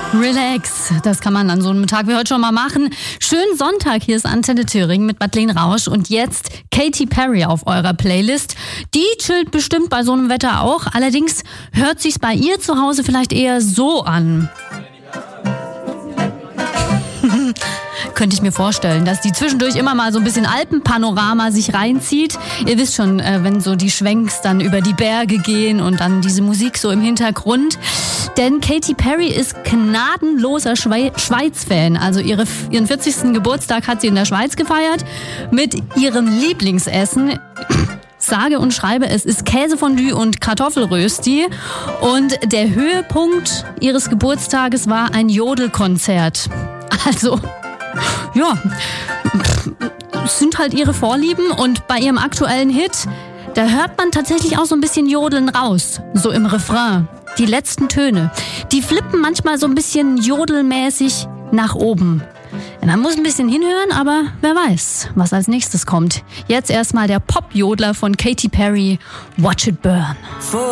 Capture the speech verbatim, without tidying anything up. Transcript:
Relax, das kann man an so einem Tag wie heute schon mal machen. Schönen Sonntag, hier ist Antenne Thüringen mit Madeleine Rausch und jetzt Katy Perry auf eurer Playlist. Die chillt bestimmt bei so einem Wetter auch, allerdings hört sich's bei ihr zu Hause vielleicht eher so an. Könnte ich mir vorstellen, dass die zwischendurch immer mal so ein bisschen Alpenpanorama sich reinzieht. Ihr wisst schon, wenn so die Schwenks dann über die Berge gehen und dann diese Musik so im Hintergrund. Denn Katy Perry ist gnadenloser Schwe- Schweiz-Fan. Also ihre, ihren vierzigsten Geburtstag hat sie in der Schweiz gefeiert mit ihrem Lieblingsessen. Sage und schreibe, es ist Käsefondue und Kartoffelrösti. Und der Höhepunkt ihres Geburtstages war ein Jodelkonzert. Also, ja, es sind halt ihre Vorlieben und bei ihrem aktuellen Hit, da hört man tatsächlich auch so ein bisschen Jodeln raus, so im Refrain. Die letzten Töne, die flippen manchmal so ein bisschen jodelmäßig nach oben. Ja, man muss ein bisschen hinhören, aber wer weiß, was als nächstes kommt. Jetzt erstmal der Pop-Jodler von Katy Perry, Watch It Burn.